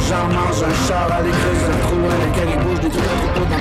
j'en mange un char à l'écrase, un trou loin, lequel il bouge des trucs à propos dans